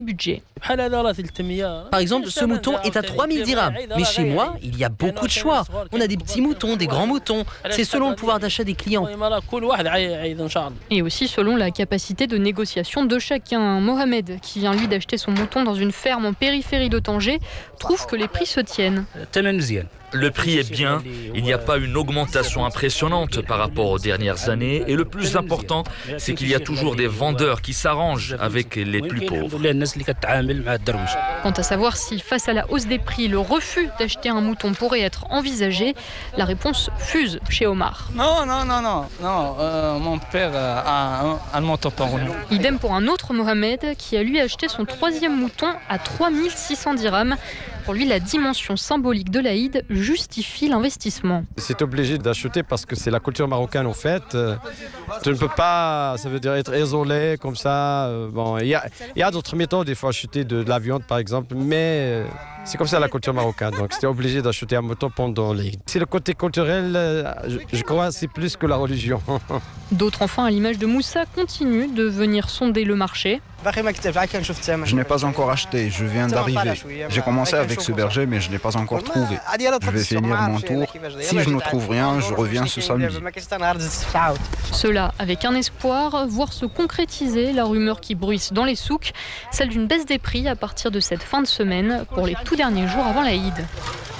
budget. Par exemple, ce mouton est à 3000 dirhams. Mais chez moi, il y a beaucoup de choix. On a des petits moutons, des grands moutons. C'est selon le pouvoir d'achat des clients. Et aussi selon la capacité de négociation de chacun. Mohamed, qui vient lui d'acheter son mouton dans une ferme en périphérie de Tanger, trouve que les prix se tiennent. Le prix est bien, il n'y a pas une augmentation impressionnante par rapport aux dernières années et le plus important, c'est qu'il y a toujours des vendeurs qui s'arrangent avec les plus pauvres. Quant à savoir si, face à la hausse des prix, le refus d'acheter un mouton pourrait être envisagé, la réponse fuse chez Omar. Non, mon père a un mouton pour nous. Idem pour un autre Mohamed qui a lui acheté son 3e mouton à 3600 dirhams. Pour lui, la dimension symbolique de l'Aïd justifie l'investissement. C'est obligé d'acheter parce que c'est la culture marocaine en fait. Tu ne peux pas, ça veut dire être isolé comme ça. Bon, il y a d'autres méthodes, des fois acheter de la viande par exemple, mais c'est comme ça la culture marocaine. Donc c'était obligé d'acheter un mouton pendant l'Aïd. C'est le côté culturel, je crois, c'est plus que la religion. D'autres enfants, à l'image de Moussa, continuent de venir sonder le marché. Je n'ai pas encore acheté, je viens d'arriver. J'ai commencé avec ce berger, mais je ne l'ai pas encore trouvé. Je vais finir mon tour. Si je ne trouve rien, je reviens ce samedi. Cela avec un espoir, voir se concrétiser la rumeur qui bruisse dans les souks, celle d'une baisse des prix à partir de cette fin de semaine pour les tout derniers jours avant l'Aïd.